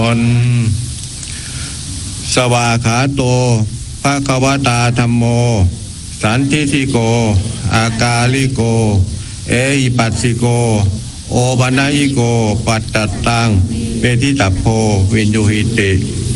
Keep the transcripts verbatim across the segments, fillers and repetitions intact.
นสวาขาโตภควตาธัมโมสันทิฏฐิโกอากาลิโกเอหิปัสสิโกโอปันญิโกปัตตัตตังเปติตัพโพวินยุหิติ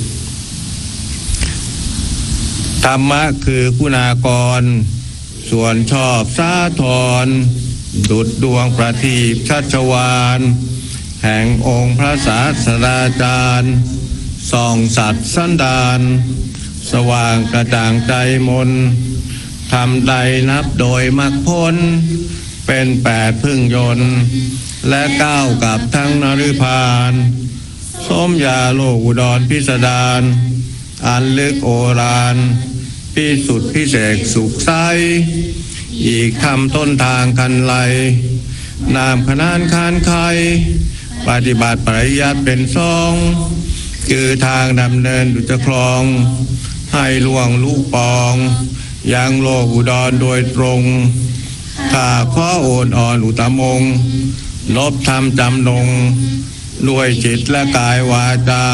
ธรรมะคือคุณากรส่วนชอบสาธรดุจดวงประทีปชัชวาลแห่งองค์พระศาสดาจารย์ส่องสัตว์สันดานสว่างกระจ่างใจมนทำใดนับโดยมรรคผลเป็นแปดพึ่งยนต์และก้าวกับทั้งนฤพานสมยาโลกอุดรพิสดารอันลึกโอฬารพิสุทธิพิเศษสุขใสอีกคำต้นทางคันไลนามขนานคานไขปฏิบัติปริยัติเป็นสองคือทางดำเนินดุจคลองให้ล่วงลูกปองยังโลกอุดรโดยตรงข้าขอโอนอ่อนอุตมงลบธรรมจำนงด้วยจิตและกายวาจา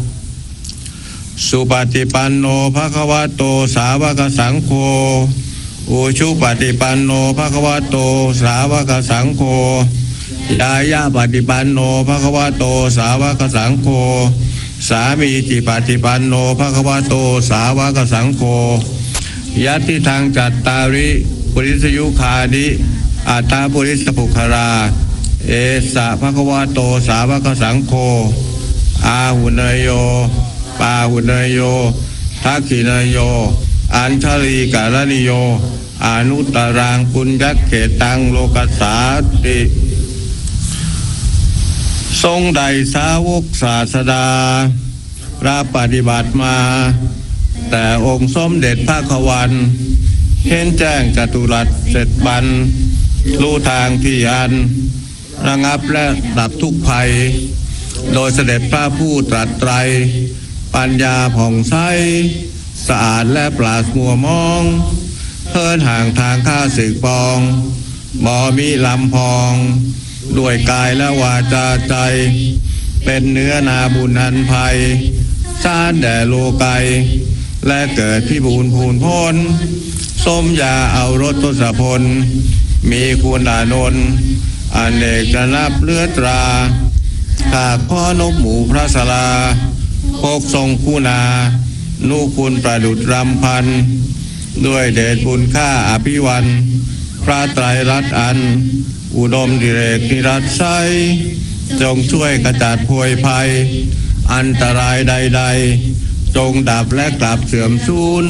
สุปฏิปันโนภควโตสาวกสังโฆอุชุปฏิปันโนภควโตสาวกสังโฆยายาปฏิปันโนภควโตสาวกสังโฆสามีจิปฏิปันโนภควโตสาวกสังโฆยัตติทางจัตตาริปุริสยุคานิอัตตาปุริสปุคราเอสะภควโตสาวกสังโฆอาหุเนยโยปาหุเนยโยทักขิเนยโยอัญชลีการณิโยอนุตตรังปุญญเขตังโลกัสสาติทรงใดสาวกศาสดารับปฏิบัติมาแต่องค์สมเด็จพระขวันเห็นแจ้งจตุรัสเสร็จบรรรู้ทางที่อันระงับและดับทุกภัยโดยเสด็จพระผู้ตรัสไตรปัญญาผ่องใสสะอาดและปราศมัวมองเพินห่างทางข้าศึกปองบ่มีลำพองด้วยกายและวาจาใจเป็นเนื้อนาบุญอันภัยชาติแด่โลไกและเกิดพิบูลพูนพ้นสมยาเอารถทศพลมีคุณอานนท์อเนกจะนับเลือตราข้าพ่อนกหมู่พระสลาพกทรงคุณานุคุณประดุจรำพันด้วยเดชบุญข้าอภิวันพระไตรรัตน์อันอุดมดิเรกนิรัตไซจงช่วยกระจัดพวยภัยอันตรายใดๆจงดับและกลับเสื่อมสูญ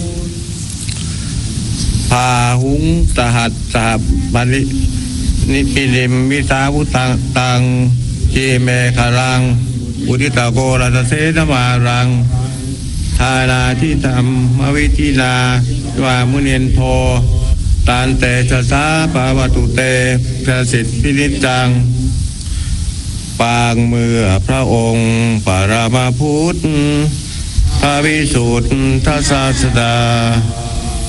พาหุงสหัสสหบันินิปินิมมิตาวุตังตังจีเมฆารังอุทิตาโกรัตเสนมารังทานาที่ธรรมวิธินาวามุเนนโทตานเตชะสาปาวตุเตพระสิทธิพินิจจังปางเมื่อพระองค์ปรามาพุทธพระวิสุทธศาสดา